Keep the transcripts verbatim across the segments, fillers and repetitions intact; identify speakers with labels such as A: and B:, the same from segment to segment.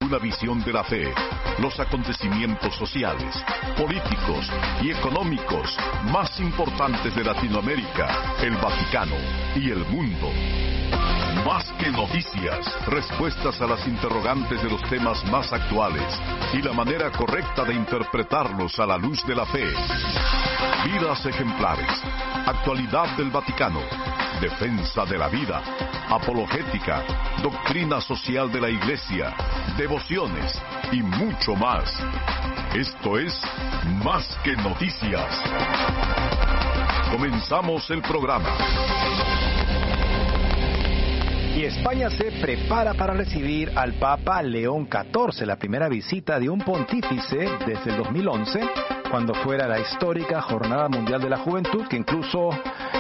A: una visión de la fe, los acontecimientos sociales, políticos y económicos más importantes de Latinoamérica, el Vaticano y el mundo. Más que noticias, respuestas a las interrogantes de los temas más actuales y la manera correcta de interpretarlos a la luz de la fe. Vidas ejemplares, actualidad del Vaticano, defensa de la vida, apologética, doctrina social de la Iglesia, devociones y mucho más. Esto es Más que Noticias. Comenzamos el programa.
B: Y España se prepara para recibir al Papa León catorce, la primera visita de un pontífice desde el dos mil once, cuando fuera la histórica Jornada Mundial de la Juventud, que incluso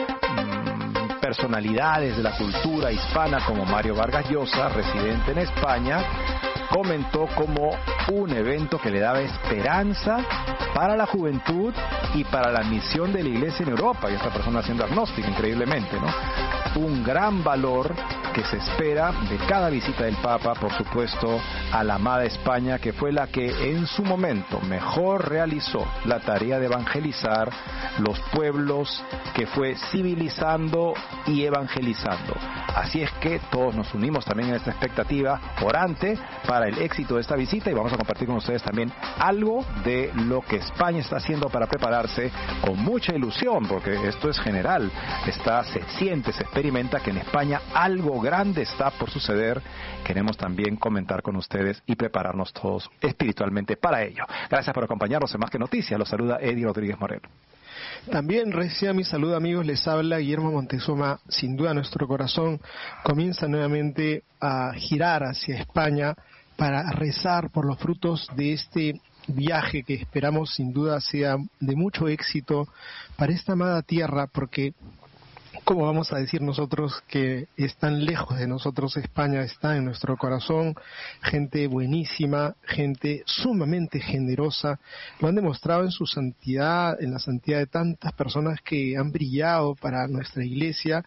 B: mmm, personalidades de la cultura hispana como Mario Vargas Llosa, residente en España, comentó como un evento que le daba esperanza para la juventud y para la misión de la Iglesia en Europa, y esta persona siendo agnóstica, increíblemente, ¿no? Un gran valor que se espera de cada visita del Papa, por supuesto, a la amada España, que fue la que en su momento mejor realizó la tarea de evangelizar los pueblos, que fue civilizando y evangelizando. Así es que todos nos unimos también en esta expectativa orante para el éxito de esta visita, y vamos a compartir con ustedes también algo de lo que España está haciendo para prepararse con mucha ilusión, porque esto es general, está, se siente, se experimenta que en España algo grande está por suceder. Queremos también comentar con ustedes y prepararnos todos espiritualmente para ello. Gracias por acompañarnos en Más que Noticias. Los saluda Eddie Rodríguez Moreno.
C: También reciba mi saludo, amigos, les habla Guillermo Montezuma. Sin duda nuestro corazón comienza nuevamente a girar hacia España para rezar por los frutos de este viaje que esperamos sin duda sea de mucho éxito para esta amada tierra, porque ¿cómo vamos a decir nosotros que es tan lejos de nosotros? España está en nuestro corazón, gente buenísima, gente sumamente generosa, lo han demostrado en su santidad, en la santidad de tantas personas que han brillado para nuestra iglesia,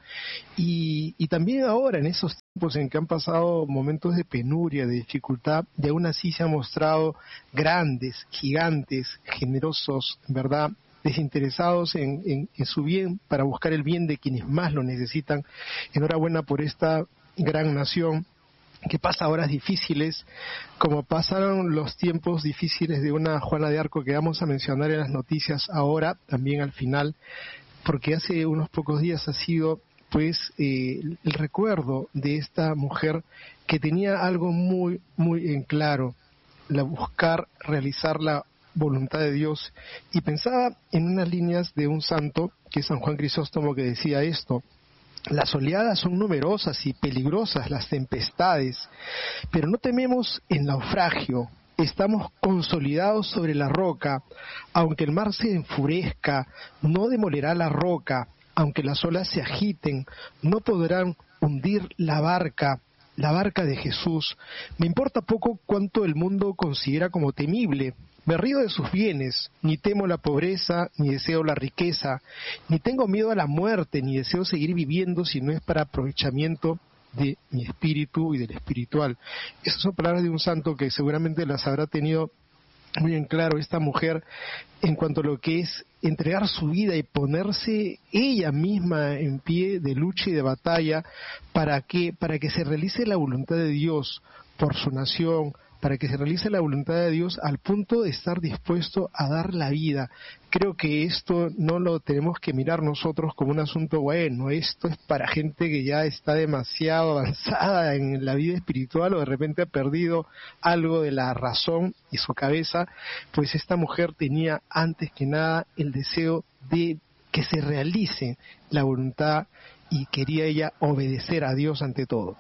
C: y, y también ahora en esos tiempos en que han pasado momentos de penuria, de dificultad, y aún así se han mostrado grandes, gigantes, generosos, ¿verdad?, desinteresados en, en, en su bien, para buscar el bien de quienes más lo necesitan. Enhorabuena por esta gran nación que pasa horas difíciles, como pasaron los tiempos difíciles de una Juana de Arco que vamos a mencionar en las noticias ahora, también al final, porque hace unos pocos días ha sido pues eh, el recuerdo de esta mujer que tenía algo muy, muy en claro, la buscar realizar la voluntad de Dios, y pensaba en unas líneas de un santo que es San Juan Crisóstomo, que decía esto: las oleadas son numerosas y peligrosas, las tempestades, pero no tememos el naufragio, estamos consolidados sobre la roca, aunque el mar se enfurezca, no demolerá la roca, aunque las olas se agiten, no podrán hundir la barca, la barca de Jesús. Me importa poco cuánto el mundo considera como temible. Me río de sus bienes, ni temo la pobreza, ni deseo la riqueza, ni tengo miedo a la muerte, ni deseo seguir viviendo si no es para aprovechamiento de mi espíritu y del espiritual. Esas son palabras de un santo que seguramente las habrá tenido muy en claro esta mujer en cuanto a lo que es entregar su vida y ponerse ella misma en pie de lucha y de batalla para que, para que se realice la voluntad de Dios por su nación, para que se realice la voluntad de Dios al punto de estar dispuesto a dar la vida. Creo que esto no lo tenemos que mirar nosotros como un asunto bueno, esto es para gente que ya está demasiado avanzada en la vida espiritual o de repente ha perdido algo de la razón y su cabeza. Pues esta mujer tenía antes que nada el deseo de que se realice la voluntad y quería ella obedecer a Dios ante todo.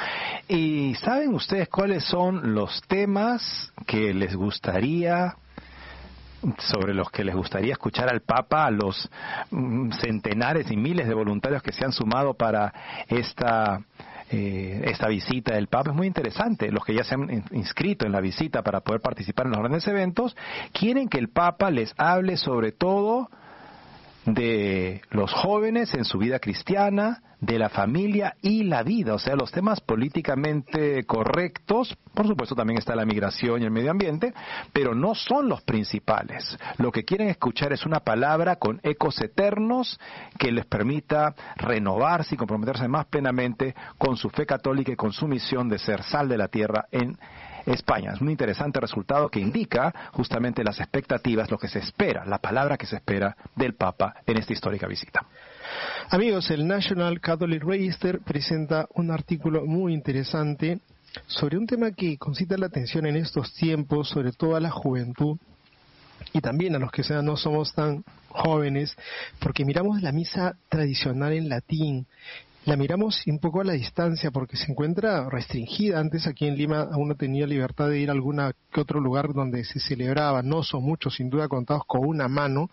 B: ¿Y saben ustedes cuáles son los temas que les gustaría, sobre los que les gustaría escuchar al Papa, a los centenares y miles de voluntarios que se han sumado para esta eh, esta visita del Papa? Es muy interesante. Los que ya se han inscrito en la visita para poder participar en los grandes eventos quieren que el Papa les hable sobre todo de los jóvenes en su vida cristiana, de la familia y la vida, o sea, los temas políticamente correctos. Por supuesto también está la migración y el medio ambiente, pero no son los principales. Lo que quieren escuchar es una palabra con ecos eternos que les permita renovarse y comprometerse más plenamente con su fe católica y con su misión de ser sal de la tierra en España. Es un interesante resultado que indica justamente las expectativas, lo que se espera, la palabra que se espera del Papa en esta histórica visita.
C: Amigos, el National Catholic Register presenta un artículo muy interesante sobre un tema que concita la atención en estos tiempos, sobre todo a la juventud y también a los que no somos tan jóvenes, porque miramos la misa tradicional en latín. La miramos un poco a la distancia porque se encuentra restringida. Antes aquí en Lima uno tenía libertad de ir a algún que otro lugar donde se celebraba. No son muchos, sin duda contados con una mano.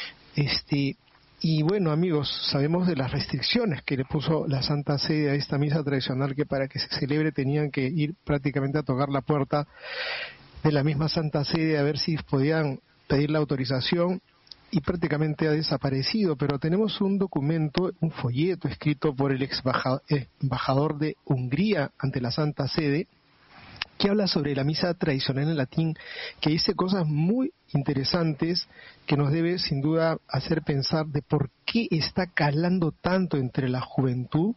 C: Este Y bueno, amigos, sabemos de las restricciones que le puso la Santa Sede a esta misa tradicional, que para que se celebre tenían que ir prácticamente a tocar la puerta de la misma Santa Sede a ver si podían pedir la autorización. Y prácticamente ha desaparecido, pero tenemos un documento, un folleto escrito por el ex embajador de Hungría ante la Santa Sede, que habla sobre la misa tradicional en latín, que dice cosas muy interesantes que nos debe sin duda hacer pensar de por qué está calando tanto entre la juventud.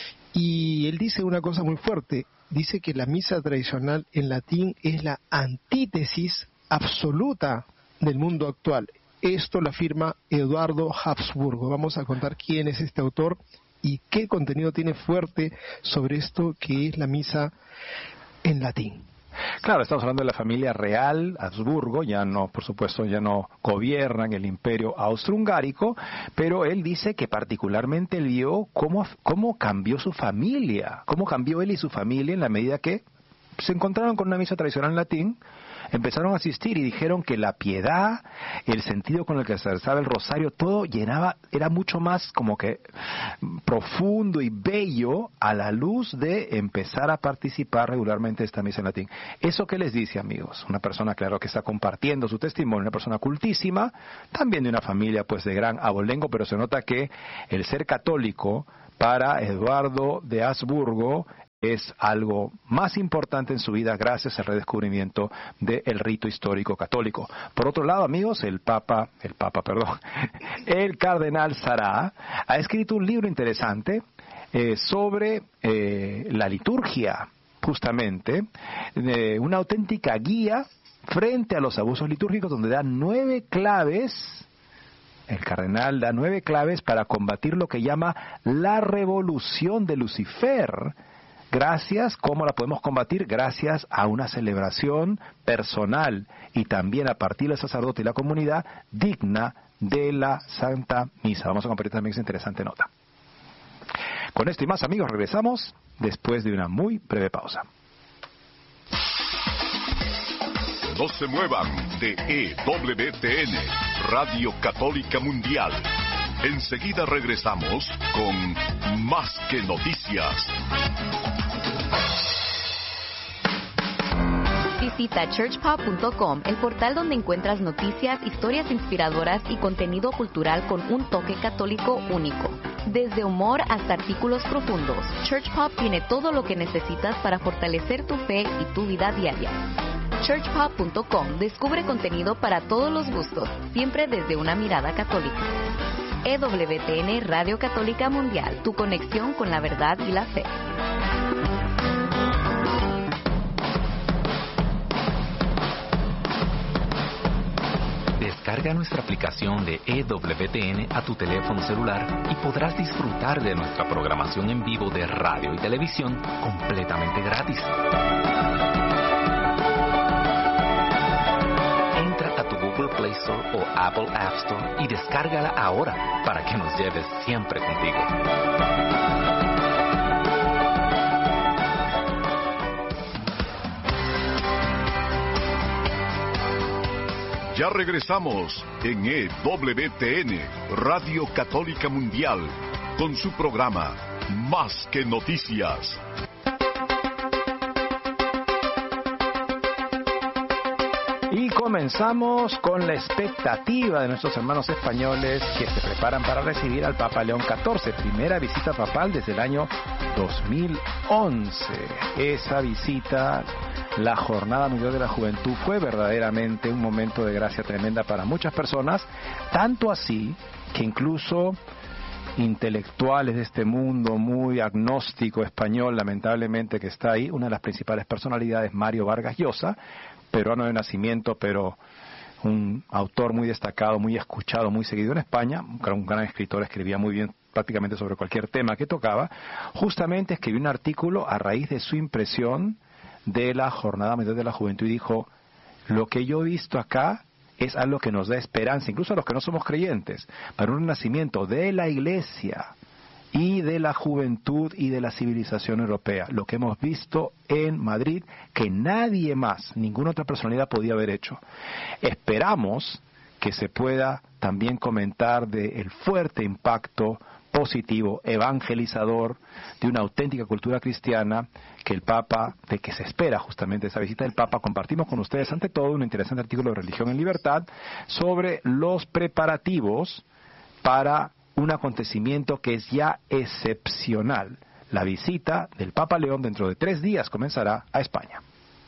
C: Y él dice una cosa muy fuerte, dice que la misa tradicional en latín es la antítesis absoluta del mundo actual. Esto lo afirma Eduardo Habsburgo. Vamos a contar quién es este autor y qué contenido tiene fuerte sobre esto que es la misa en latín.
B: Claro, estamos hablando de la familia real Habsburgo, ya no, por supuesto, ya no gobiernan el imperio austrohungárico, pero él dice que particularmente él vio cómo, cómo cambió su familia, cómo cambió él y su familia en la medida que se encontraron con una misa tradicional en latín, empezaron a asistir y dijeron que la piedad, el sentido con el que se rezaba el rosario, todo llenaba, era mucho más como que profundo y bello a la luz de empezar a participar regularmente de esta misa en latín. ¿Eso qué les dice, amigos? Una persona, claro, que está compartiendo su testimonio, una persona cultísima, también de una familia pues de gran abolengo, pero se nota que el ser católico para Eduardo de Habsburgo es algo más importante en su vida gracias al redescubrimiento del rito histórico católico. Por otro lado, amigos, el Papa, el Papa, perdón, el Cardenal Sará ha escrito un libro interesante eh, sobre eh, la liturgia, justamente, eh, una auténtica guía frente a los abusos litúrgicos, donde da nueve claves. El cardenal da nueve claves para combatir lo que llama la revolución de Lucifer. Gracias, ¿cómo la podemos combatir? Gracias a una celebración personal y también a partir del sacerdote y la comunidad digna de la Santa Misa. Vamos a compartir también esa interesante nota. Con esto y más, amigos, regresamos después de una muy breve pausa.
A: No se muevan de E W T N, Radio Católica Mundial. Enseguida regresamos con Más que Noticias.
D: Visita church pop punto com, el portal donde encuentras noticias, historias inspiradoras y contenido cultural con un toque católico único. Desde humor hasta artículos profundos, Church Pop tiene todo lo que necesitas para fortalecer tu fe y tu vida diaria. church pop punto com descubre contenido para todos los gustos, siempre desde una mirada católica. E W T N Radio Católica Mundial, tu conexión con la verdad y la fe.
E: Descarga nuestra aplicación de E W T N a tu teléfono celular y podrás disfrutar de nuestra programación en vivo de radio y televisión completamente gratis. Entra a tu Google Play Store o Apple App Store y descárgala ahora para que nos lleves siempre contigo.
A: Ya regresamos en E W T N, Radio Católica Mundial, con su programa Más que Noticias.
B: Y con comenzamos con la expectativa de nuestros hermanos españoles que se preparan para recibir al Papa León catorce, primera visita papal desde el año dos mil once. Esa visita, la Jornada Mundial de la Juventud, fue verdaderamente un momento de gracia tremenda para muchas personas, tanto así que incluso intelectuales de este mundo muy agnóstico español, lamentablemente, que está ahí, una de las principales personalidades, Mario Vargas Llosa, peruano de nacimiento, pero un autor muy destacado, muy escuchado, muy seguido en España, un gran, un gran escritor, escribía muy bien prácticamente sobre cualquier tema que tocaba, justamente escribió un artículo a raíz de su impresión de la Jornada Mundial de la Juventud y dijo: lo que yo he visto acá es algo que nos da esperanza, incluso a los que no somos creyentes, para un renacimiento de la Iglesia y de la juventud y de la civilización europea. Lo que hemos visto en Madrid, que nadie más, ninguna otra personalidad podía haber hecho. Esperamos que se pueda también comentar del fuerte impacto positivo, evangelizador, de una auténtica cultura cristiana que el Papa, de que se espera justamente esa visita del Papa. Compartimos con ustedes ante todo un interesante artículo de Religión en Libertad sobre los preparativos para un acontecimiento que es ya excepcional. La visita del Papa León dentro de tres días comenzará a España.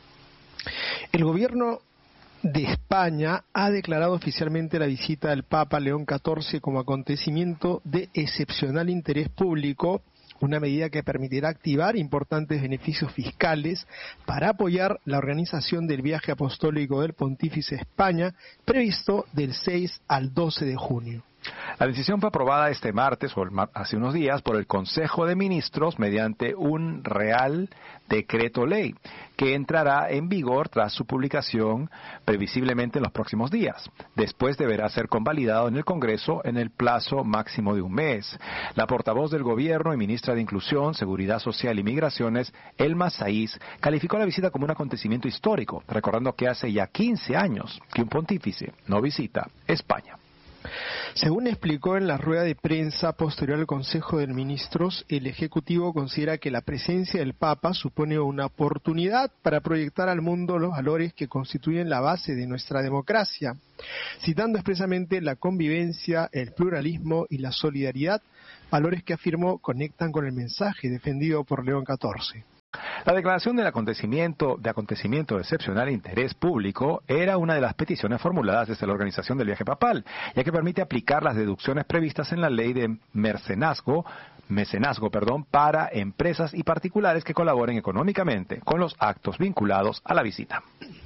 C: El gobierno de España ha declarado oficialmente la visita del Papa León catorce como acontecimiento de excepcional interés público, una medida que permitirá activar importantes beneficios fiscales para apoyar la organización del viaje apostólico del Pontífice a España, previsto del seis al doce de junio.
B: La decisión fue aprobada este martes, o hace unos días, por el Consejo de Ministros mediante un Real Decreto Ley, que entrará en vigor tras su publicación previsiblemente en los próximos días. Después deberá ser convalidado en el Congreso en el plazo máximo de un mes. La portavoz del Gobierno y ministra de Inclusión, Seguridad Social y Migraciones, Elma Saiz, calificó la visita como un acontecimiento histórico, recordando que hace ya quince años que un pontífice no visita España.
C: Según explicó en la rueda de prensa posterior al Consejo de Ministros, el Ejecutivo considera que la presencia del Papa supone una oportunidad para proyectar al mundo los valores que constituyen la base de nuestra democracia, citando expresamente la convivencia, el pluralismo y la solidaridad, valores que afirmó conectan con el mensaje defendido por León catorce.
B: La declaración del acontecimiento de acontecimiento de excepcional interés público era una de las peticiones formuladas desde la organización del viaje papal, ya que permite aplicar las deducciones previstas en la ley de mecenazgo, mecenazgo, perdón, para empresas y particulares que colaboren económicamente con los actos vinculados a la visita.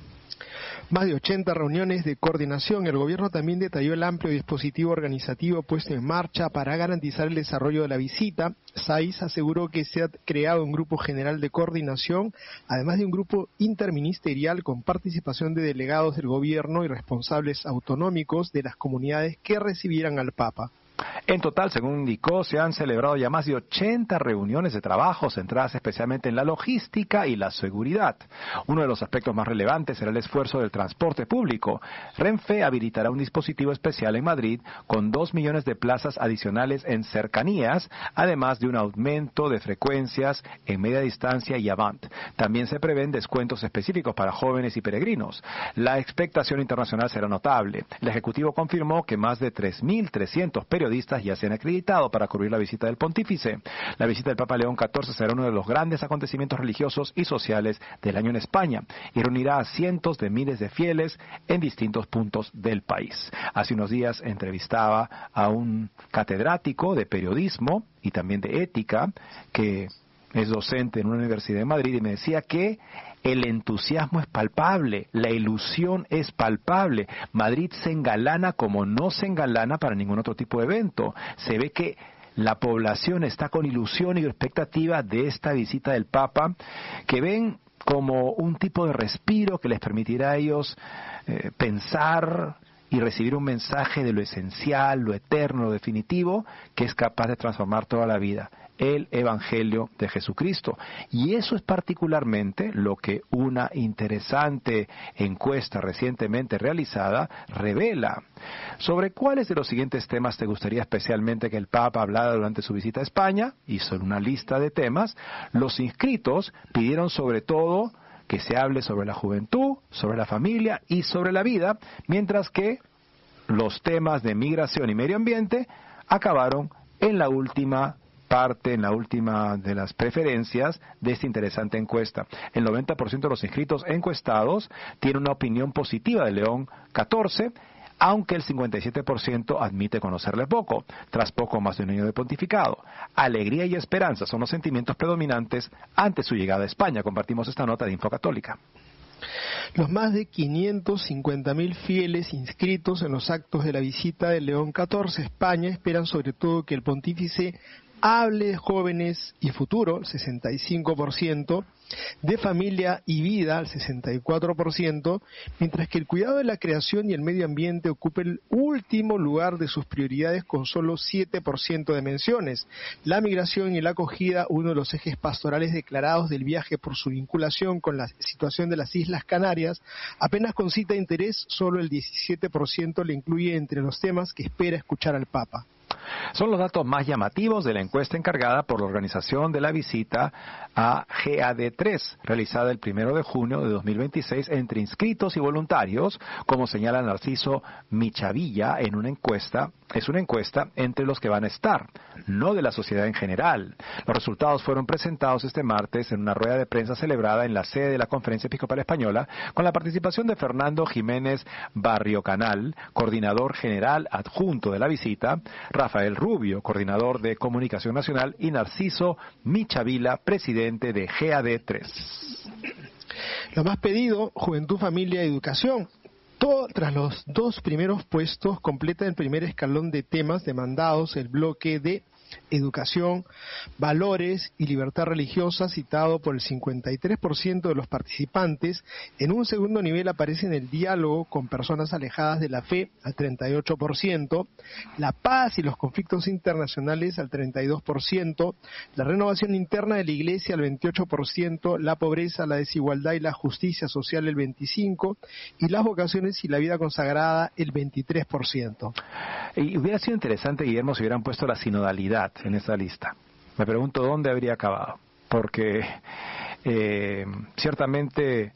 C: Más de ochenta reuniones de coordinación. El gobierno también detalló el amplio dispositivo organizativo puesto en marcha para garantizar el desarrollo de la visita. Saiz aseguró que se ha creado un grupo general de coordinación, además de un grupo interministerial con participación de delegados del gobierno y responsables autonómicos de las comunidades que recibieran al Papa.
B: En total, según indicó, se han celebrado ya más de ochenta reuniones de trabajo centradas especialmente en la logística y la seguridad. Uno de los aspectos más relevantes será el esfuerzo del transporte público. Renfe habilitará un dispositivo especial en Madrid con dos millones de plazas adicionales en cercanías, además de un aumento de frecuencias en media distancia y Avant. También se prevén descuentos específicos para jóvenes y peregrinos. La expectación internacional será notable. El Ejecutivo confirmó que más de tres mil trescientos periodistas ya se han acreditado para cubrir la visita del pontífice. La visita del Papa León catorce será uno de los grandes acontecimientos religiosos y sociales del año en España y reunirá a cientos de miles de fieles en distintos puntos del país. Hace unos días entrevistaba a un catedrático de periodismo y también de ética que es docente en una universidad de Madrid y me decía que el entusiasmo es palpable, la ilusión es palpable. Madrid se engalana como no se engalana para ningún otro tipo de evento. Se ve que la población está con ilusión y expectativa de esta visita del Papa, que ven como un tipo de respiro que les permitirá a ellos eh, pensar y recibir un mensaje de lo esencial, lo eterno, lo definitivo, que es capaz de transformar toda la vida. El Evangelio de Jesucristo. Y eso es particularmente lo que una interesante encuesta recientemente realizada revela. ¿Sobre cuáles de los siguientes temas te gustaría especialmente que el Papa hablara durante su visita a España? Hizo una lista de temas. Los inscritos pidieron sobre todo que se hable sobre la juventud, sobre la familia y sobre la vida, mientras que los temas de migración y medio ambiente acabaron en la última parte, en la última de las preferencias de esta interesante encuesta. El noventa por ciento de los inscritos encuestados tiene una opinión positiva de León catorce, aunque el cincuenta y siete por ciento admite conocerle poco, tras poco más de un año de pontificado. Alegría y esperanza son los sentimientos predominantes ante su llegada a España. Compartimos esta nota de Infocatólica.
C: Los más de quinientos cincuenta mil fieles inscritos en los actos de la visita de León catorce a España esperan sobre todo que el pontífice hable de jóvenes y futuro, el sesenta y cinco por ciento, de familia y vida, el sesenta y cuatro por ciento, mientras que el cuidado de la creación y el medio ambiente ocupa el último lugar de sus prioridades con solo siete por ciento de menciones. La migración y la acogida, uno de los ejes pastorales declarados del viaje por su vinculación con la situación de las Islas Canarias, apenas concita interés, solo el diecisiete por ciento le incluye entre los temas que espera escuchar al Papa.
B: Son los datos más llamativos de la encuesta encargada por la organización de la visita a G A D tres, realizada el primero de junio de dos mil veintiséis entre inscritos y voluntarios, como señala Narciso Michavilla en una encuesta. Es una encuesta entre los que van a estar, no de la sociedad en general. Los resultados fueron presentados este martes en una rueda de prensa celebrada en la sede de la Conferencia Episcopal Española, con la participación de Fernando Jiménez Barriocanal, coordinador general adjunto de la visita, Rafael Rubio, coordinador de Comunicación Nacional, y Narciso Michavila, presidente de G A D tres.
C: Lo más pedido, Juventud, Familia y Educación. Todo, tras los dos primeros puestos, completa el primer escalón de temas demandados el bloque de educación, valores y libertad religiosa, citado por el cincuenta y tres por ciento de los participantes. En un segundo nivel aparecen el diálogo con personas alejadas de la fe, al treinta y ocho por ciento, la paz y los conflictos internacionales, al treinta y dos por ciento, la renovación interna de la Iglesia, al veintiocho por ciento, la pobreza, la desigualdad y la justicia social, el veinticinco por ciento, y las vocaciones y la vida consagrada, el veintitrés por ciento.
B: Y hubiera sido interesante, Guillermo, si hubieran puesto la sinodalidad en esa lista. Me pregunto dónde habría acabado, porque eh, ciertamente,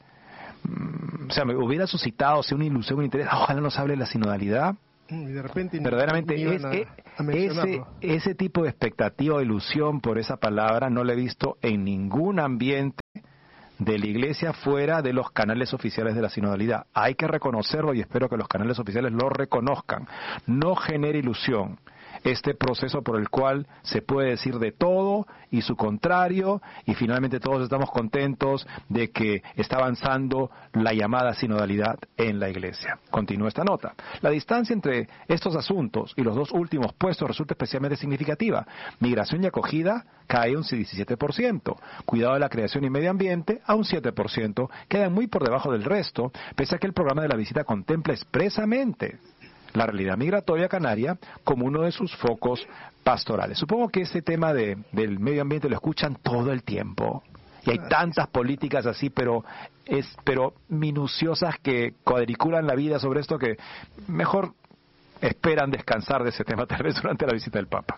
B: mm, o sea, me hubiera suscitado si una ilusión, un interés. Ojalá nos hable de la sinodalidad.
C: Y de repente
B: verdaderamente es, a, a ese, ese tipo de expectativa o ilusión por esa palabra no la he visto en ningún ambiente de la Iglesia fuera de los canales oficiales de la sinodalidad. Hay que reconocerlo y espero que los canales oficiales lo reconozcan. No genere ilusión este proceso por el cual se puede decir de todo y su contrario, y finalmente todos estamos contentos de que está avanzando la llamada sinodalidad en la Iglesia. Continúa esta nota. La distancia entre estos asuntos y los dos últimos puestos resulta especialmente significativa. Migración y acogida cae un diecisiete por ciento. Cuidado de la creación y medio ambiente a un siete por ciento. Quedan muy por debajo del resto, pese a que el programa de la visita contempla expresamente la realidad migratoria canaria como uno de sus focos pastorales. Supongo que este tema de, del medio ambiente lo escuchan todo el tiempo. Y hay tantas políticas así, pero es pero minuciosas que cuadriculan la vida sobre esto que mejor esperan descansar de ese tema tal vez durante la visita del Papa.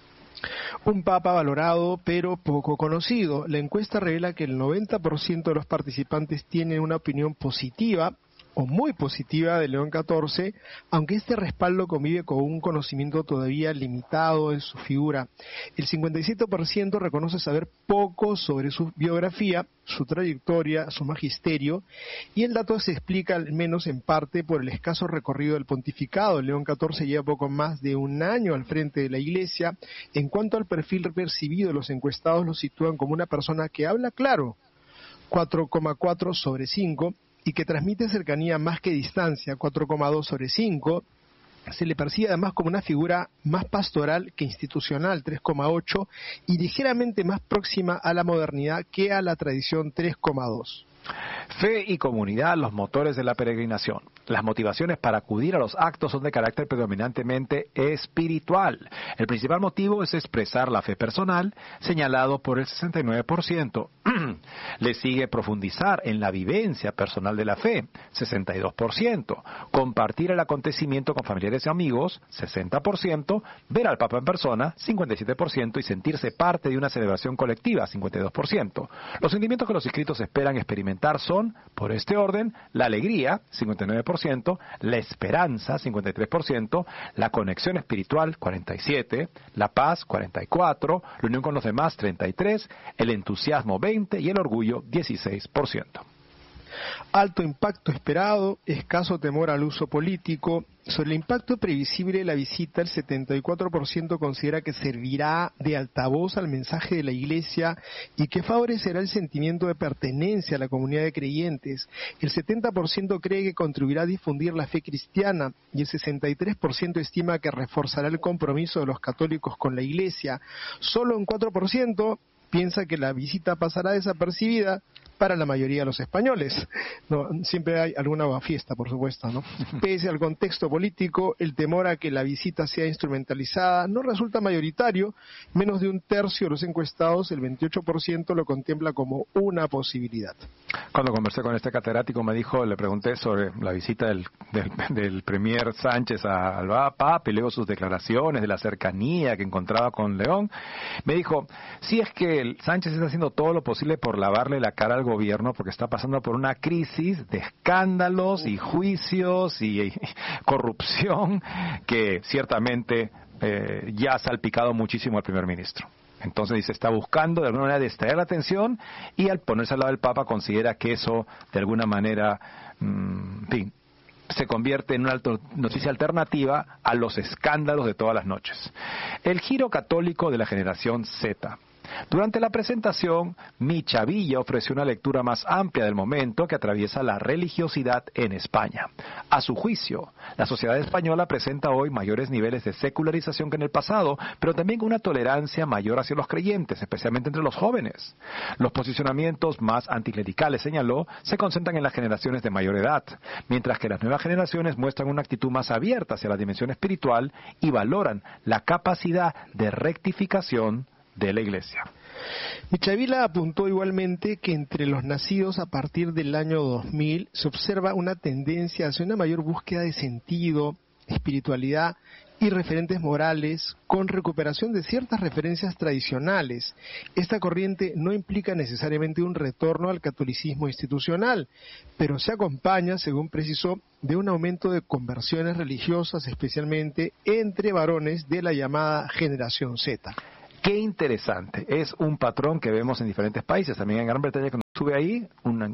C: Un Papa valorado pero poco conocido. La encuesta revela que el noventa por ciento de los participantes tienen una opinión positiva o muy positiva de León catorce, aunque este respaldo convive con un conocimiento todavía limitado en su figura. El cincuenta y siete por ciento reconoce saber poco sobre su biografía, su trayectoria, su magisterio, y el dato se explica al menos en parte por el escaso recorrido del pontificado. León catorce lleva poco más de un año al frente de la Iglesia. En cuanto al perfil percibido, los encuestados lo sitúan como una persona que habla claro, cuatro coma cuatro sobre cinco, y que transmite cercanía más que distancia, cuatro coma dos sobre cinco. Se le percibe además como una figura más pastoral que institucional, tres coma ocho, y ligeramente más próxima a la modernidad que a la tradición, tres coma dos.
B: Fe y comunidad, los motores de la peregrinación. Las motivaciones para acudir a los actos son de carácter predominantemente espiritual. El principal motivo es expresar la fe personal, señalado por el sesenta y nueve por ciento. Le sigue profundizar en la vivencia personal de la fe, sesenta y dos por ciento. Compartir el acontecimiento con familiares y amigos, sesenta por ciento. Ver al Papa en persona, cincuenta y siete por ciento. Y sentirse parte de una celebración colectiva, cincuenta y dos por ciento. Los sentimientos que los inscritos esperan experimentar son, por este orden, la alegría, cincuenta y nueve por ciento, la esperanza, cincuenta y tres por ciento, la conexión espiritual, cuarenta y siete por ciento, la paz, cuarenta y cuatro por ciento, la unión con los demás, treinta y tres por ciento, el entusiasmo, veinte por ciento y el orgullo, dieciséis por ciento.
C: Alto impacto esperado, escaso temor al uso político. Sobre el impacto previsible de la visita, el setenta y cuatro por ciento considera que servirá de altavoz al mensaje de la Iglesia y que favorecerá el sentimiento de pertenencia a la comunidad de creyentes. El setenta por ciento cree que contribuirá a difundir la fe cristiana y el sesenta y tres por ciento estima que reforzará el compromiso de los católicos con la Iglesia. Solo un cuatro por ciento piensa que la visita pasará desapercibida para la mayoría de los españoles. No, siempre hay alguna fiesta, por supuesto, ¿no? Pese al contexto político, el temor a que la visita sea instrumentalizada no resulta mayoritario. Menos de un tercio de los encuestados, el veintiocho por ciento, lo contempla como una posibilidad.
B: Cuando conversé con este catedrático me dijo, le pregunté sobre la visita del, del, del premier Sánchez a, al Papa y luego sus declaraciones de la cercanía que encontraba con León. Me dijo, si es que el Sánchez está haciendo todo lo posible por lavarle la cara al gobierno porque está pasando por una crisis de escándalos y juicios y, y corrupción que ciertamente eh, ya ha salpicado muchísimo al primer ministro. Entonces dice, está buscando de alguna manera distraer la atención y al ponerse al lado del Papa considera que eso de alguna manera, mmm, en fin, se convierte en una noticia alternativa a los escándalos de todas las noches. El giro católico de la generación Z. Durante la presentación, Micha Villa ofreció una lectura más amplia del momento que atraviesa la religiosidad en España. A su juicio, la sociedad española presenta hoy mayores niveles de secularización que en el pasado, pero también una tolerancia mayor hacia los creyentes, especialmente entre los jóvenes. Los posicionamientos más anticlericales, señaló, se concentran en las generaciones de mayor edad, mientras que las nuevas generaciones muestran una actitud más abierta hacia la dimensión espiritual y valoran la capacidad de rectificación de la Iglesia.
C: Michavila apuntó igualmente que entre los nacidos a partir del año dos mil se observa una tendencia hacia una mayor búsqueda de sentido, espiritualidad y referentes morales con recuperación de ciertas referencias tradicionales. Esta corriente no implica necesariamente un retorno al catolicismo institucional, pero se acompaña, según precisó, de un aumento de conversiones religiosas, especialmente entre varones de la llamada generación Z.
B: Qué interesante, es un patrón que vemos en diferentes países, también en Gran Bretaña. Cuando estuve ahí, una,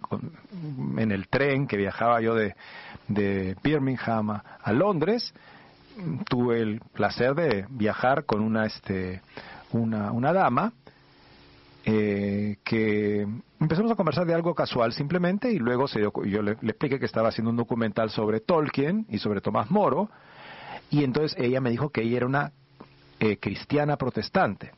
B: en el tren que viajaba yo de, de Birmingham a, a Londres, tuve el placer de viajar con una, este, una, una dama eh, que empezamos a conversar de algo casual simplemente y luego se dio, yo le, le expliqué que estaba haciendo un documental sobre Tolkien y sobre Tomás Moro y entonces ella me dijo que ella era una eh, cristiana protestante.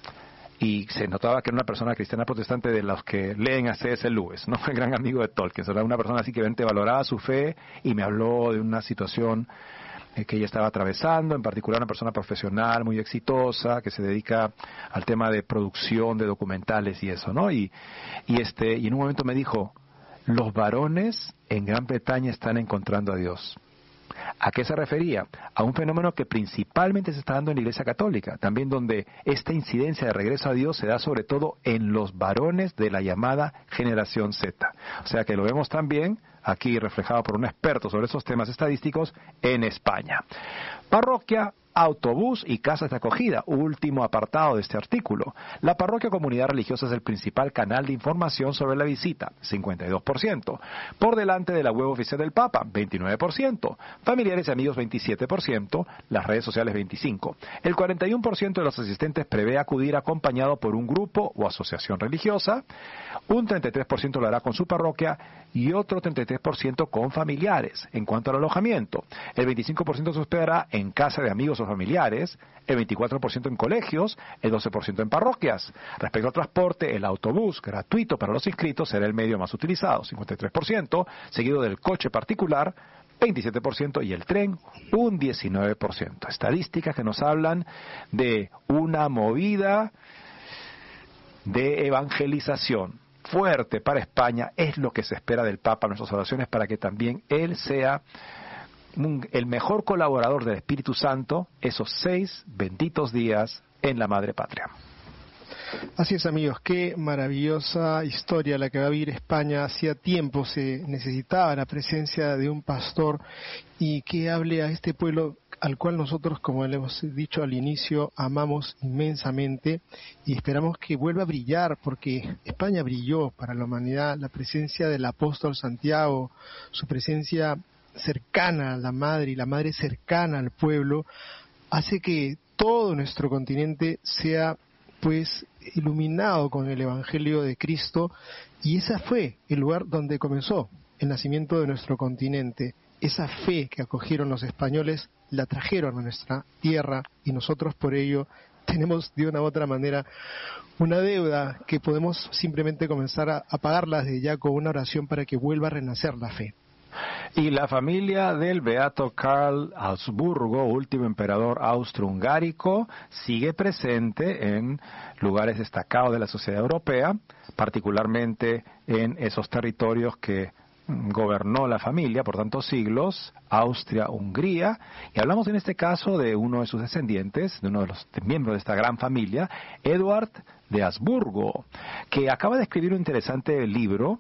B: Y se notaba que era una persona cristiana protestante de los que leen a C S Lewis, ¿no? El gran amigo de Tolkien. Era una persona así que realmente valoraba su fe y me habló de una situación eh, que ella estaba atravesando, en particular una persona profesional muy exitosa que se dedica al tema de producción de documentales y eso, ¿no? Y, y, este, y en un momento me dijo, los varones en Gran Bretaña están encontrando a Dios. ¿A qué se refería? A un fenómeno que principalmente se está dando en la Iglesia Católica, también donde esta incidencia de regreso a Dios se da sobre todo en los varones de la llamada generación Z. O sea que lo vemos también aquí reflejado por un experto sobre esos temas estadísticos en España. Parroquia, autobús y casas de acogida, último apartado de este artículo. La parroquia comunidad religiosa es el principal canal de información sobre la visita, cincuenta y dos por ciento. Por delante de la web oficial del Papa, veintinueve por ciento. Familiares y amigos, veintisiete por ciento. Las redes sociales, veinticinco por ciento. El cuarenta y uno por ciento de los asistentes prevé acudir acompañado por un grupo o asociación religiosa. Un treinta y tres por ciento lo hará con su parroquia y otro treinta y tres por ciento con familiares. En cuanto al alojamiento, el veinticinco por ciento se hospedará en casa de amigos o centros familiares, el veinticuatro por ciento en colegios, el doce por ciento en parroquias. Respecto al transporte, el autobús gratuito para los inscritos será el medio más utilizado, cincuenta y tres por ciento, seguido del coche particular, veintisiete por ciento, y el tren, un diecinueve por ciento. Estadísticas que nos hablan de una movida de evangelización fuerte para España. Es lo que se espera del Papa en nuestras oraciones, para que también él sea un, el mejor colaborador del Espíritu Santo esos seis benditos días en la Madre Patria.
C: Así es, amigos, qué maravillosa historia la que va a vivir España. Hacía tiempo se necesitaba la presencia de un pastor y que hable a este pueblo al cual nosotros, como le hemos dicho al inicio, amamos inmensamente y esperamos que vuelva a brillar, porque España brilló para la humanidad. La presencia del apóstol Santiago, su presencia cercana a la madre y la madre cercana al pueblo, hace que todo nuestro continente sea pues iluminado con el Evangelio de Cristo, y ese fue el lugar donde comenzó el nacimiento de nuestro continente. Esa fe que acogieron los españoles la trajeron a nuestra tierra, y nosotros por ello tenemos de una u otra manera una deuda que podemos simplemente comenzar a, a pagarla desde ya con una oración para que vuelva a renacer la fe.
B: Y la familia del beato Karl Habsburgo, último emperador austrohungárico, sigue presente en lugares destacados de la sociedad europea, particularmente en esos territorios que gobernó la familia por tantos siglos, Austria-Hungría, y hablamos en este caso de uno de sus descendientes, de uno de los miembros de esta gran familia, Eduard de Habsburgo, que acaba de escribir un interesante libro.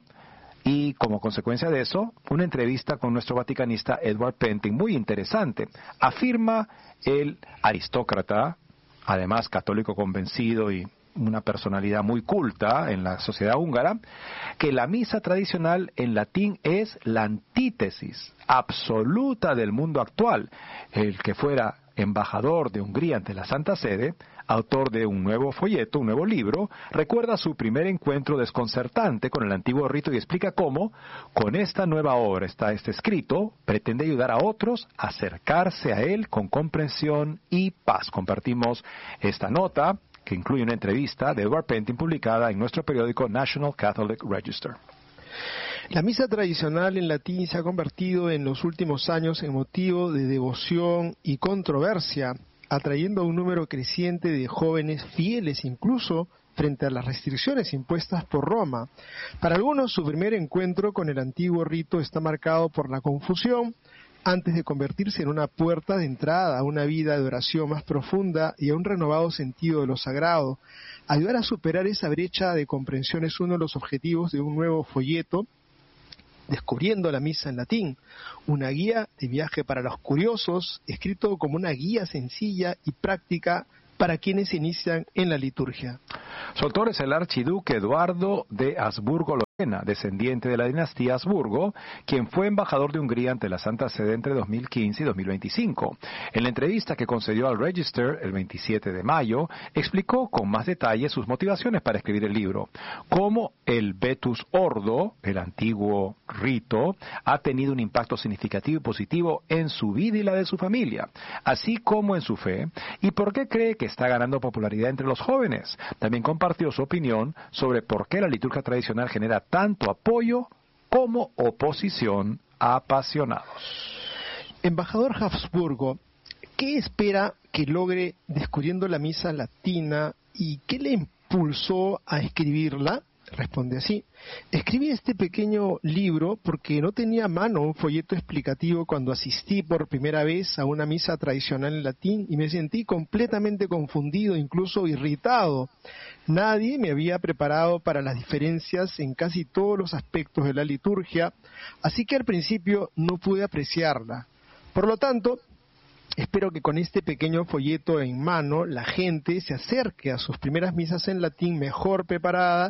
B: Y como consecuencia de eso, una entrevista con nuestro vaticanista Edward Pentin, muy interesante. Afirma el aristócrata, además católico convencido y una personalidad muy culta en la sociedad húngara, que la misa tradicional en latín es la antítesis absoluta del mundo actual. El que fuera embajador de Hungría ante la Santa Sede, autor de un nuevo folleto, un nuevo libro, recuerda su primer encuentro desconcertante con el antiguo rito y explica cómo, con esta nueva obra, está este escrito, pretende ayudar a otros a acercarse a él con comprensión y paz. Compartimos esta nota, que incluye una entrevista de Edward Pentin publicada en nuestro periódico National Catholic Register.
C: La misa tradicional en latín se ha convertido en los últimos años en motivo de devoción y controversia, atrayendo a un número creciente de jóvenes fieles incluso frente a las restricciones impuestas por Roma. Para algunos, su primer encuentro con el antiguo rito está marcado por la confusión, antes de convertirse en una puerta de entrada a una vida de oración más profunda y a un renovado sentido de lo sagrado. Ayudar a superar esa brecha de comprensión es uno de los objetivos de un nuevo folleto, Descubriendo la Misa en Latín, una guía de viaje para los curiosos, escrito como una guía sencilla y práctica para quienes se inician en la liturgia.
B: Su autor es el archiduque Eduardo de Habsburgo-Lorena, descendiente de la dinastía Habsburgo, quien fue embajador de Hungría ante la Santa Sede entre dos mil quince y dos mil veinticinco. En la entrevista que concedió al Register el veintisiete de mayo, explicó con más detalle sus motivaciones para escribir el libro, cómo el Vetus Ordo, el antiguo rito, ha tenido un impacto significativo y positivo en su vida y la de su familia, así como en su fe, y por qué cree que está ganando popularidad entre los jóvenes. También compartió su opinión sobre por qué la liturgia tradicional genera tanto apoyo como oposición a apasionados.
C: Embajador Habsburgo, ¿qué espera que logre descubriendo la misa latina y qué le impulsó a escribirla? Responde así: escribí este pequeño libro porque no tenía a mano un folleto explicativo cuando asistí por primera vez a una misa tradicional en latín y me sentí completamente confundido, incluso irritado. Nadie me había preparado para las diferencias en casi todos los aspectos de la liturgia, así que al principio no pude apreciarla. Por lo tanto, espero que con este pequeño folleto en mano la gente se acerque a sus primeras misas en latín mejor preparada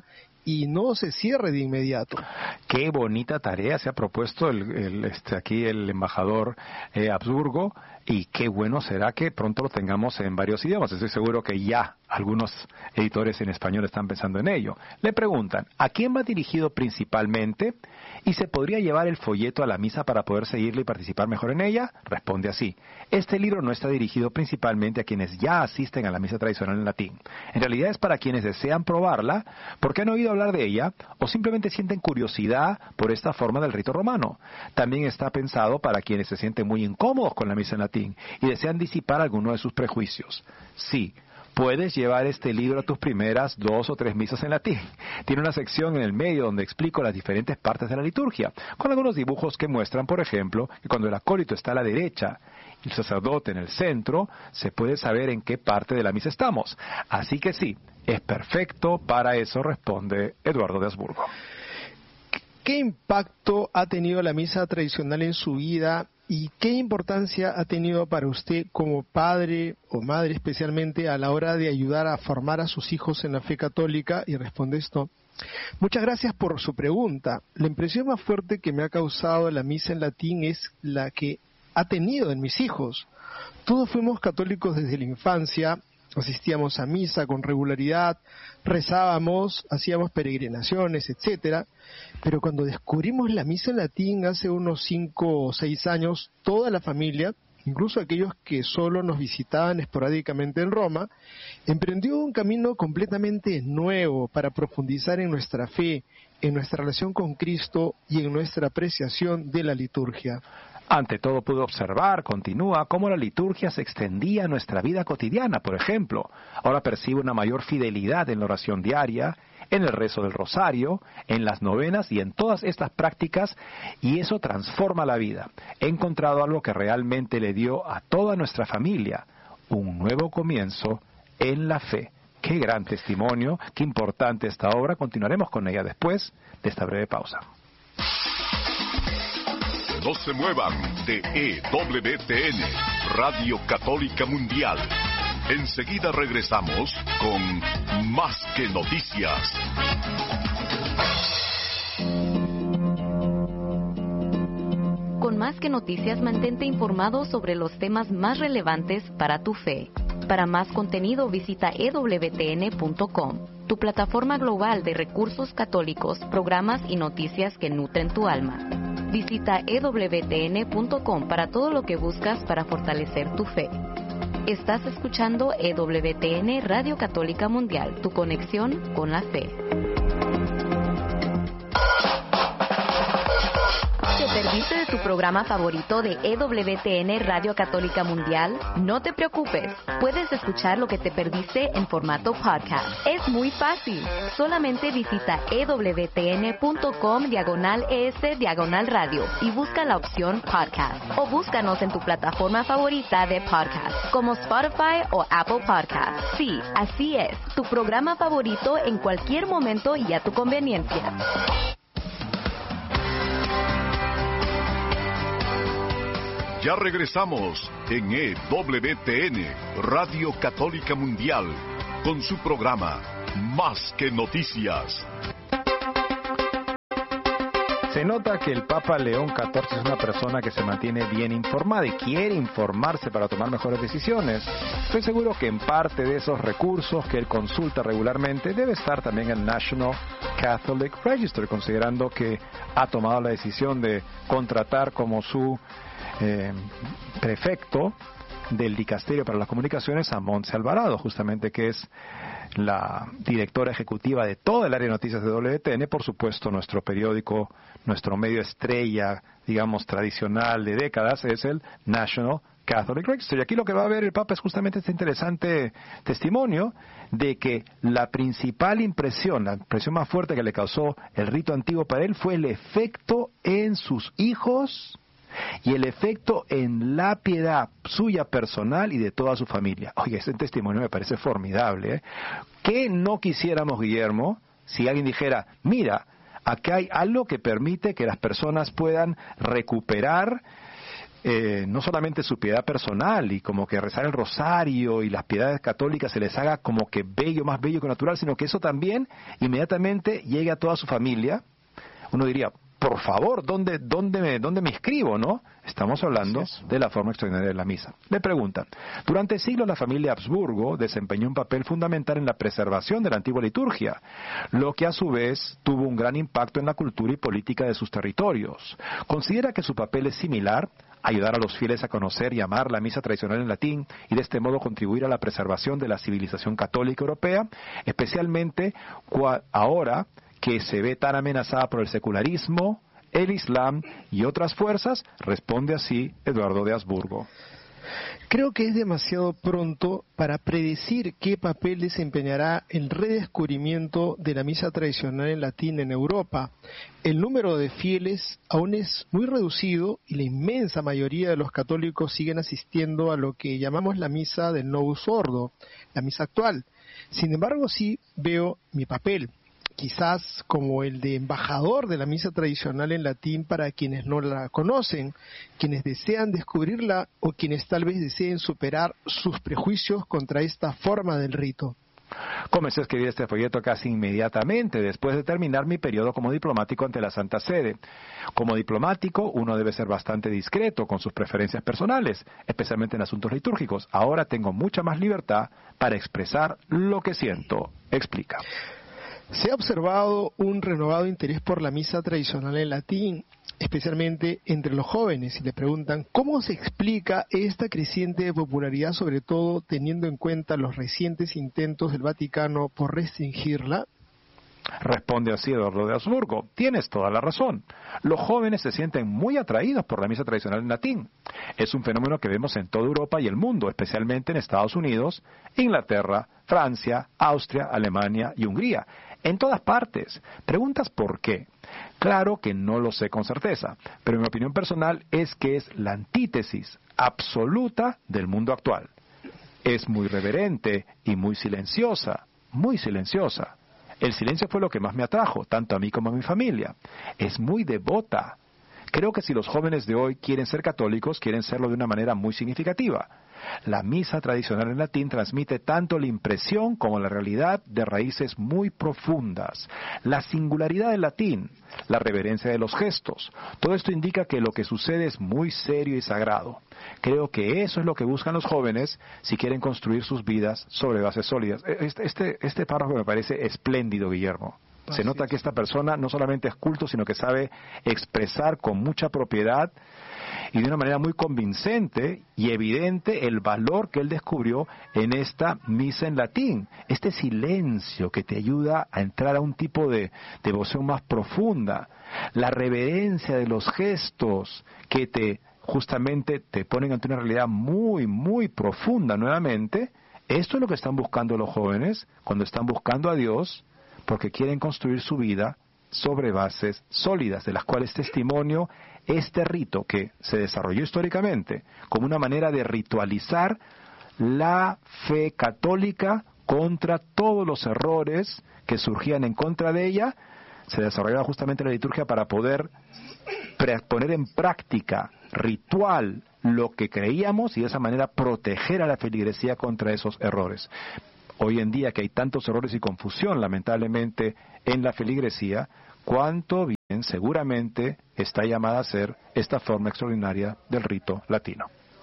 C: y no se cierre de inmediato.
B: Qué bonita tarea se ha propuesto el, el, este, aquí el embajador eh, Habsburgo, y qué bueno será que pronto lo tengamos en varios idiomas. Estoy seguro que ya algunos editores en español están pensando en ello. Le preguntan, ¿a quién va dirigido principalmente? ¿Y se podría llevar el folleto a la misa para poder seguirle y participar mejor en ella? Responde así, este libro no está dirigido principalmente a quienes ya asisten a la misa tradicional en latín. En realidad es para quienes desean probarla, porque han oído hablar de ella, o simplemente sienten curiosidad por esta forma del rito romano. También está pensado para quienes se sienten muy incómodos con la misa en latín y desean disipar alguno de sus prejuicios. Sí, puedes llevar este libro a tus primeras dos o tres misas en latín. Tiene una sección en el medio donde explico las diferentes partes de la liturgia, con algunos dibujos que muestran, por ejemplo, que cuando el acólito está a la derecha y el sacerdote en el centro, se puede saber en qué parte de la misa estamos. Así que sí, es perfecto para eso, responde Eduardo de Habsburgo.
C: ¿Qué impacto ha tenido la misa tradicional en su vida? ¿Y qué importancia ha tenido para usted como padre o madre especialmente a la hora de ayudar a formar a sus hijos en la fe católica? Y responde esto. Muchas gracias por su pregunta. La impresión más fuerte que me ha causado la misa en latín es la que ha tenido en mis hijos. Todos fuimos católicos desde la infancia, asistíamos a misa con regularidad, rezábamos, hacíamos peregrinaciones, etcétera. Pero cuando descubrimos la misa en latín hace unos cinco o seis años, toda la familia, incluso aquellos que solo nos visitaban esporádicamente en Roma, emprendió un camino completamente nuevo para profundizar en nuestra fe, en nuestra relación con Cristo y en nuestra apreciación de la liturgia.
B: Ante todo pude observar, continúa, cómo la liturgia se extendía a nuestra vida cotidiana. Por ejemplo, ahora percibo una mayor fidelidad en la oración diaria, en el rezo del rosario, en las novenas y en todas estas prácticas, y eso transforma la vida. He encontrado algo que realmente le dio a toda nuestra familia un nuevo comienzo en la fe. Qué gran testimonio, qué importante esta obra. Continuaremos con ella después de esta breve pausa.
A: No se muevan de E W T N, Radio Católica Mundial. Enseguida regresamos con Más que Noticias.
D: Con Más que Noticias, mantente informado sobre los temas más relevantes para tu fe. Para más contenido visita E W T N punto com, tu plataforma global de recursos católicos, programas y noticias que nutren tu alma. Visita E W T N punto com para todo lo que buscas para fortalecer tu fe. Estás escuchando E W T N Radio Católica Mundial, tu conexión con la fe. ¿Te perdiste de tu programa favorito de E W T N Radio Católica Mundial? No te preocupes, puedes escuchar lo que te perdiste en formato podcast. Es muy fácil, solamente visita E W T N punto com diagonal E S diagonal radio y busca la opción podcast. O búscanos en tu plataforma favorita de podcast, como Spotify o Apple Podcast. Sí, así es, tu programa favorito en cualquier momento y a tu conveniencia.
A: Ya regresamos en E W T N, Radio Católica Mundial, con su programa Más que Noticias.
B: Se nota que el Papa León catorce es una persona que se mantiene bien informada y quiere informarse para tomar mejores decisiones. Estoy seguro que en parte de esos recursos que él consulta regularmente debe estar también el National Catholic Register, considerando que ha tomado la decisión de contratar como su eh, prefecto del Dicasterio para las Comunicaciones a Montse Alvarado, justamente que es la directora ejecutiva de toda el área de noticias de W T N, por supuesto nuestro periódico, nuestro medio estrella, digamos, tradicional de décadas, es el National Catholic Register. Y aquí lo que va a ver el Papa es justamente este interesante testimonio de que la principal impresión, la impresión más fuerte que le causó el rito antiguo para él fue el efecto en sus hijos y el efecto en la piedad suya personal y de toda su familia. Oye, ese testimonio me parece formidable, ¿eh? ¿Qué no quisiéramos, Guillermo, si alguien dijera, mira, acá hay algo que permite que las personas puedan recuperar eh, no solamente su piedad personal y como que rezar el rosario y las piedades católicas se les haga como que bello, más bello que natural, sino que eso también inmediatamente llegue a toda su familia. Uno diría, por favor, ¿dónde, dónde, me, ¿dónde me inscribo, no? Estamos hablando de la forma extraordinaria de la misa. Le preguntan, durante siglos la familia Habsburgo desempeñó un papel fundamental en la preservación de la antigua liturgia, lo que a su vez tuvo un gran impacto en la cultura y política de sus territorios. ¿Considera que su papel es similar? Ayudar a los fieles a conocer y amar la misa tradicional en latín y de este modo contribuir a la preservación de la civilización católica europea, especialmente ahora que se ve tan amenazada por el secularismo, el Islam y otras fuerzas, responde así Eduardo de Habsburgo.
C: Creo que es demasiado pronto para predecir qué papel desempeñará el redescubrimiento de la misa tradicional en latín en Europa. El número de fieles aún es muy reducido y la inmensa mayoría de los católicos siguen asistiendo a lo que llamamos la misa del Novus Ordo, la misa actual. Sin embargo, sí veo mi papel, quizás como el de embajador de la misa tradicional en latín para quienes no la conocen, quienes desean descubrirla o quienes tal vez deseen superar sus prejuicios contra esta forma del rito.
B: Comencé a escribir este folleto casi inmediatamente después de terminar mi periodo como diplomático ante la Santa Sede. Como diplomático, uno debe ser bastante discreto con sus preferencias personales, especialmente en asuntos litúrgicos. Ahora tengo mucha más libertad para expresar lo que siento, explica.
C: Se ha observado un renovado interés por la misa tradicional en latín, especialmente entre los jóvenes, y le preguntan cómo se explica esta creciente popularidad, sobre todo teniendo en cuenta los recientes intentos del Vaticano por restringirla.
B: Responde así Eduardo de Habsburgo, tienes toda la razón. Los jóvenes se sienten muy atraídos por la misa tradicional en latín. Es un fenómeno que vemos en toda Europa y el mundo, especialmente en Estados Unidos, Inglaterra, Francia, Austria, Alemania y Hungría. En todas partes. ¿Preguntas por qué? Claro que no lo sé con certeza, pero mi opinión personal es que es la antítesis absoluta del mundo actual. Es muy reverente y muy silenciosa, muy silenciosa. El silencio fue lo que más me atrajo, tanto a mí como a mi familia. Es muy devota. Creo que si los jóvenes de hoy quieren ser católicos, quieren serlo de una manera muy significativa. La misa tradicional en latín transmite tanto la impresión como la realidad de raíces muy profundas. La singularidad del latín, la reverencia de los gestos, todo esto indica que lo que sucede es muy serio y sagrado. Creo que eso es lo que buscan los jóvenes si quieren construir sus vidas sobre bases sólidas. Este, este, este párrafo me parece espléndido, Guillermo. Se nota que esta persona no solamente es culto, sino que sabe expresar con mucha propiedad y de una manera muy convincente y evidente el valor que él descubrió en esta misa en latín. Este silencio que te ayuda a entrar a un tipo de devoción más profunda, la reverencia de los gestos que te justamente te ponen ante una realidad muy, muy profunda nuevamente. Esto es lo que están buscando los jóvenes cuando están buscando a Dios, porque quieren construir su vida sobre bases sólidas, de las cuales testimonio este rito que se desarrolló históricamente como una manera de ritualizar la fe católica contra todos los errores que surgían en contra de ella. Se desarrollaba justamente la liturgia para poder poner en práctica ritual lo que creíamos y de esa manera proteger a la feligresía contra esos errores. Hoy en día que hay tantos errores y confusión, lamentablemente, en la feligresía, cuánto bien seguramente está llamada a ser esta forma extraordinaria del rito latino.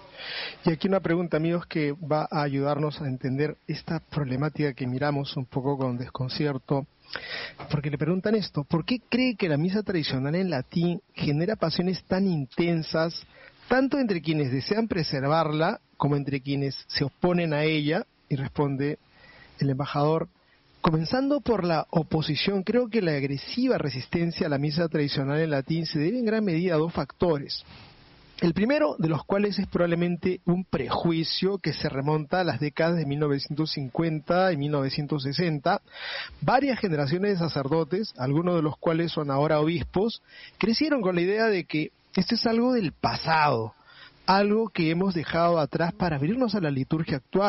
C: Y aquí una pregunta, amigos, que va a ayudarnos a entender esta problemática que miramos un poco con desconcierto, porque le preguntan esto: ¿por qué cree que la misa tradicional en latín genera pasiones tan intensas, tanto entre quienes desean preservarla como entre quienes se oponen a ella? Y responde el embajador: comenzando por la oposición, creo que la agresiva resistencia a la misa tradicional en latín se debe en gran medida a dos factores. El primero de los cuales es probablemente un prejuicio que se remonta a las décadas de mil novecientos cincuenta y mil novecientos sesenta. Varias generaciones de sacerdotes, algunos de los cuales son ahora obispos, crecieron con la idea de que esto es algo del pasado, algo que hemos dejado atrás para abrirnos a la liturgia actual.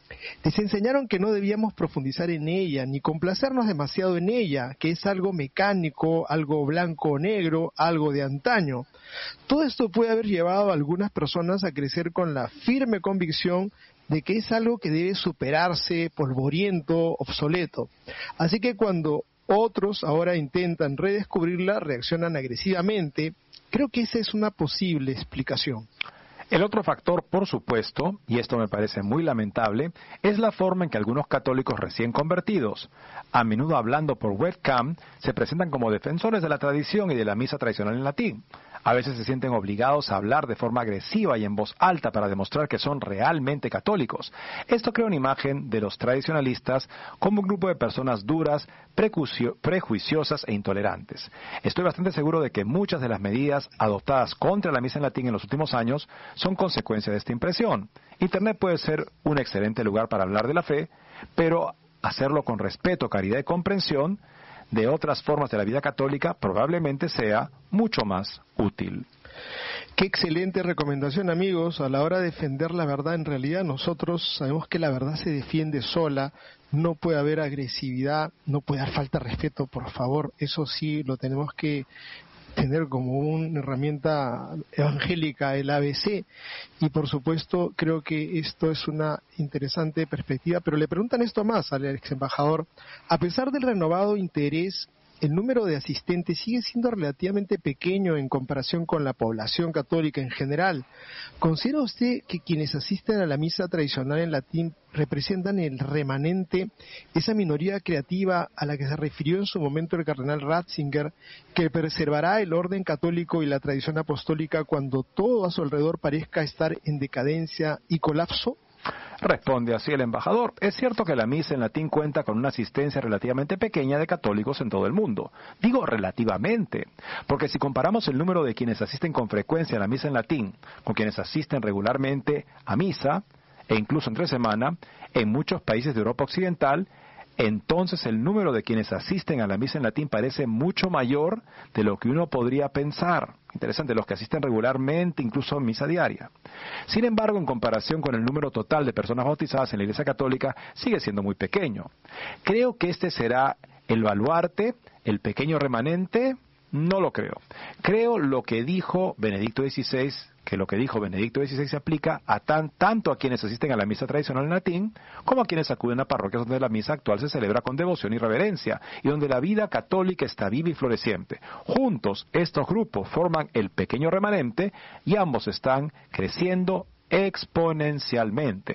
C: Les enseñaron que no debíamos profundizar en ella, ni complacernos demasiado en ella, que es algo mecánico, algo blanco o negro, algo de antaño. Todo esto puede haber llevado a algunas personas a crecer con la firme convicción de que es algo que debe superarse, polvoriento, obsoleto. Así que cuando otros ahora intentan redescubrirla, reaccionan agresivamente. Creo que esa es una posible explicación.
B: El otro factor, por supuesto, y esto me parece muy lamentable, es la forma en que algunos católicos recién convertidos, a menudo hablando por webcam, se presentan como defensores de la tradición y de la misa tradicional en latín. A veces se sienten obligados a hablar de forma agresiva y en voz alta para demostrar que son realmente católicos. Esto crea una imagen de los tradicionalistas como un grupo de personas duras, prejuicio, prejuiciosas e intolerantes. Estoy bastante seguro de que muchas de las medidas adoptadas contra la misa en latín en los últimos años son consecuencia de esta impresión. Internet puede ser un excelente lugar para hablar de la fe, pero hacerlo con respeto, caridad y comprensión de otras formas de la vida católica probablemente sea mucho más útil.
C: Qué excelente recomendación, amigos. A la hora de defender la verdad, en realidad nosotros sabemos que la verdad se defiende sola, no puede haber agresividad, no puede haber falta de respeto, por favor. Eso sí lo tenemos que tener como una herramienta evangélica, el A B C, y por supuesto creo que esto es una interesante perspectiva, pero le preguntan esto más al ex embajador: a pesar del renovado interés, el número de asistentes sigue siendo relativamente pequeño en comparación con la población católica en general. ¿Considera usted que quienes asisten a la misa tradicional en latín representan el remanente, esa minoría creativa a la que se refirió en su momento el cardenal Ratzinger, que preservará el orden católico y la tradición apostólica cuando todo a su alrededor parezca estar en decadencia y colapso?
B: Responde así el embajador: es cierto que la misa en latín cuenta con una asistencia relativamente pequeña de católicos en todo el mundo. Digo relativamente, porque si comparamos el número de quienes asisten con frecuencia a la misa en latín con quienes asisten regularmente a misa, e incluso entre semana, en muchos países de Europa Occidental, entonces el número de quienes asisten a la misa en latín parece mucho mayor de lo que uno podría pensar. Interesante, los que asisten regularmente, incluso en misa diaria. Sin embargo, en comparación con el número total de personas bautizadas en la Iglesia Católica, sigue siendo muy pequeño. Creo que este será el baluarte, el pequeño remanente. No lo creo. Creo lo que dijo Benedicto dieciséis, que lo que dijo Benedicto dieciséis se aplica a tan, tanto a quienes asisten a la misa tradicional en latín, como a quienes acuden a parroquias donde la misa actual se celebra con devoción y reverencia, y donde la vida católica está viva y floreciente. Juntos, estos grupos forman el pequeño remanente, y ambos están creciendo exponencialmente.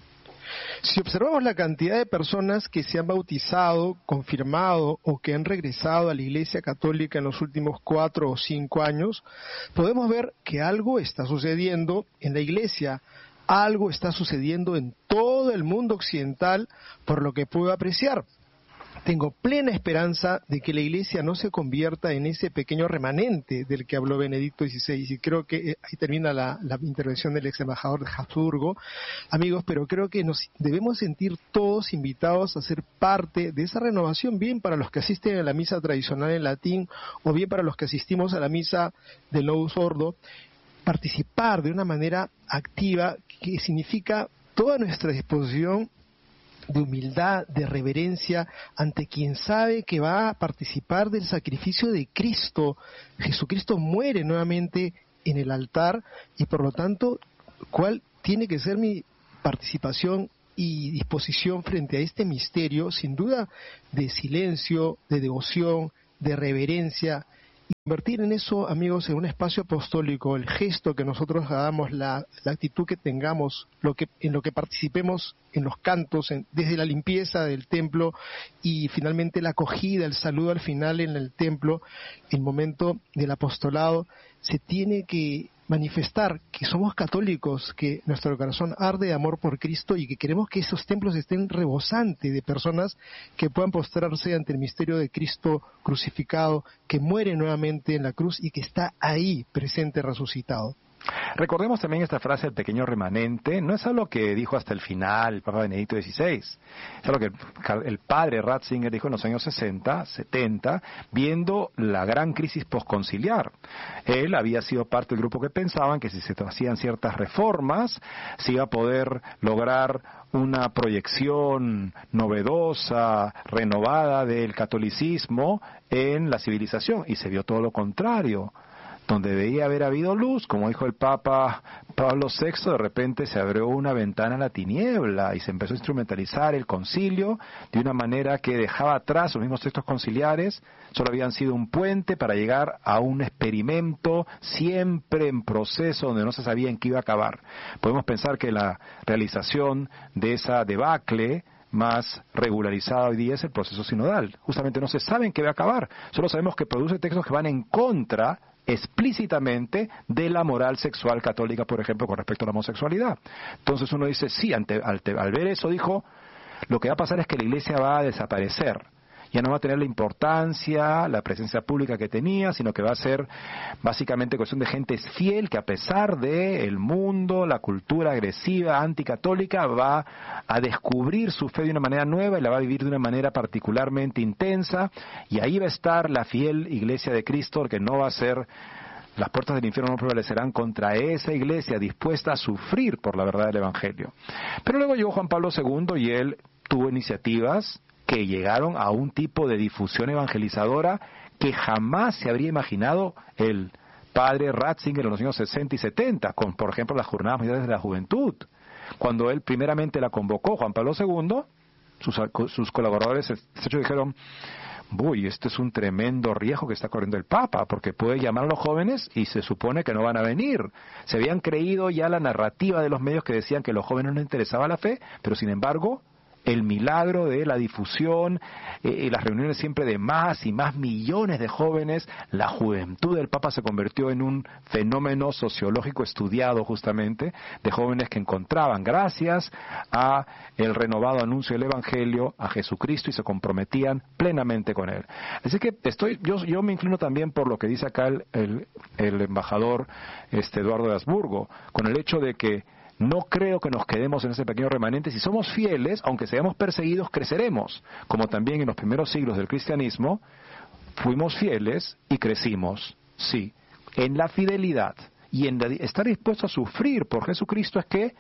C: Si observamos la cantidad de personas que se han bautizado, confirmado o que han regresado a la Iglesia Católica en los últimos cuatro o cinco años, podemos ver que algo está sucediendo en la Iglesia, algo está sucediendo en todo el mundo occidental, por lo que puedo apreciar. Tengo plena esperanza de que la Iglesia no se convierta en ese pequeño remanente del que habló Benedicto dieciséis, y creo que ahí termina la, la intervención del ex embajador de Habsburgo. Amigos, pero creo que nos debemos sentir todos invitados a ser parte de esa renovación, bien para los que asisten a la misa tradicional en latín o bien para los que asistimos a la misa del Novus Ordo, participar de una manera activa, que significa toda nuestra disposición de humildad, de reverencia ante quien sabe que va a participar del sacrificio de Cristo. Jesucristo muere nuevamente en el altar, y por lo tanto, ¿cuál tiene que ser mi participación y disposición frente a este misterio? Sin duda, de silencio, de devoción, de reverencia. Convertir en eso, amigos, en un espacio apostólico, el gesto que nosotros hagamos, la, la actitud que tengamos, lo que, en lo que participemos en los cantos, en, desde la limpieza del templo y finalmente la acogida, el saludo al final en el templo, el momento del apostolado, se tiene que manifestar que somos católicos, que nuestro corazón arde de amor por Cristo y que queremos que esos templos estén rebosantes de personas que puedan postrarse ante el misterio de Cristo crucificado, que muere nuevamente en la cruz y que está ahí presente resucitado.
B: Recordemos también esta frase del pequeño remanente, no es algo que dijo hasta el final el Papa Benedicto dieciséis, es algo que el padre Ratzinger dijo en los años sesenta, setenta, viendo la gran crisis posconciliar. Él había sido parte del grupo que pensaban que si se hacían ciertas reformas, se iba a poder lograr una proyección novedosa, renovada del catolicismo en la civilización, y se vio todo lo contrario. Donde debía haber habido luz, como dijo el Papa Pablo sexto, de repente se abrió una ventana a la tiniebla y se empezó a instrumentalizar el concilio de una manera que dejaba atrás los mismos textos conciliares, solo habían sido un puente para llegar a un experimento siempre en proceso donde no se sabía en qué iba a acabar. Podemos pensar que la realización de esa debacle más regularizada hoy día es el proceso sinodal. Justamente no se sabe en qué va a acabar, solo sabemos que produce textos que van en contra explícitamente de la moral sexual católica, por ejemplo, con respecto a la homosexualidad. Entonces uno dice, sí, ante, al, al ver eso dijo, lo que va a pasar es que la iglesia va a desaparecer. Ya no va a tener la importancia, la presencia pública que tenía, sino que va a ser básicamente cuestión de gente fiel que a pesar de el mundo, la cultura agresiva, anticatólica, va a descubrir su fe de una manera nueva y la va a vivir de una manera particularmente intensa, y ahí va a estar la fiel iglesia de Cristo, que no va a ser, las puertas del infierno no prevalecerán contra esa iglesia dispuesta a sufrir por la verdad del Evangelio. Pero luego llegó Juan Pablo segundo y él tuvo iniciativas que llegaron a un tipo de difusión evangelizadora que jamás se habría imaginado el padre Ratzinger en los años sesenta y setenta, con, por ejemplo, las Jornadas Mundiales de la Juventud. Cuando él primeramente la convocó, Juan Pablo segundo, sus, sus colaboradores de hecho dijeron, uy, este es un tremendo riesgo que está corriendo el Papa, porque puede llamar a los jóvenes y se supone que no van a venir. Se habían creído ya la narrativa de los medios que decían que a los jóvenes no les interesaba la fe, pero sin embargo el milagro de la difusión, eh, las reuniones siempre de más y más millones de jóvenes, la juventud del Papa se convirtió en un fenómeno sociológico estudiado justamente, de jóvenes que encontraban gracias a el renovado anuncio del Evangelio a Jesucristo y se comprometían plenamente con él. Así que estoy, yo, yo me inclino también por lo que dice acá el, el, el embajador este, Eduardo de Habsburgo, con el hecho de que no creo que nos quedemos en ese pequeño remanente. Si somos fieles, aunque seamos perseguidos, creceremos. Como también en los primeros siglos del cristianismo, fuimos fieles y crecimos. Sí, en la fidelidad y en la, estar dispuesto a sufrir por Jesucristo es que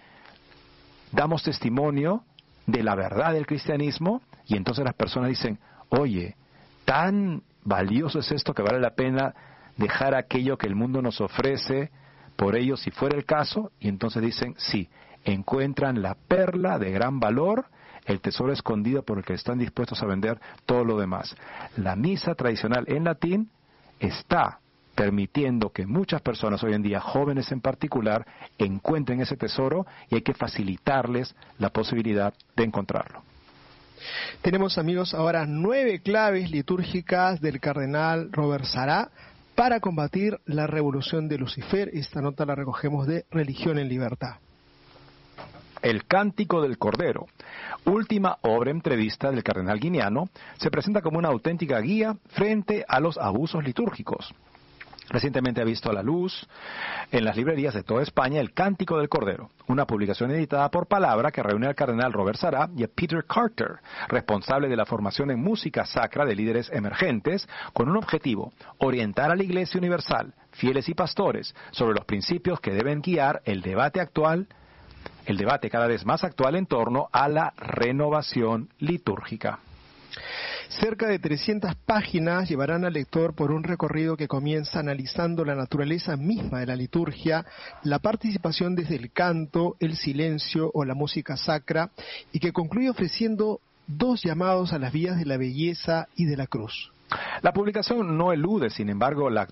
B: damos testimonio de la verdad del cristianismo y entonces las personas dicen, oye, tan valioso es esto que vale la pena dejar aquello que el mundo nos ofrece por ellos si fuera el caso, y entonces dicen, sí, encuentran la perla de gran valor, el tesoro escondido por el que están dispuestos a vender todo lo demás. La misa tradicional en latín está permitiendo que muchas personas hoy en día, jóvenes en particular, encuentren ese tesoro y hay que facilitarles la posibilidad de encontrarlo.
C: Tenemos, amigos, ahora nueve claves litúrgicas del cardenal Robert Sará para combatir la revolución de Lucifer. Esta nota la recogemos de Religión en Libertad.
B: El Cántico del Cordero, última obra entrevista del cardenal guineano, se presenta como una auténtica guía frente a los abusos litúrgicos. Recientemente ha visto a la luz en las librerías de toda España El Cántico del Cordero, una publicación editada por Palabra que reúne al cardenal Robert Sará y a Peter Carter, responsable de la formación en música sacra de líderes emergentes, con un objetivo: orientar a la Iglesia Universal, fieles y pastores, sobre los principios que deben guiar el debate actual, el debate cada vez más actual en torno a la renovación litúrgica.
C: Cerca de trescientas páginas llevarán al lector por un recorrido que comienza analizando la naturaleza misma de la liturgia, la participación desde el canto, el silencio o la música sacra, y que concluye ofreciendo dos llamados a las vías de la belleza y de la cruz.
B: La publicación no elude, sin embargo, la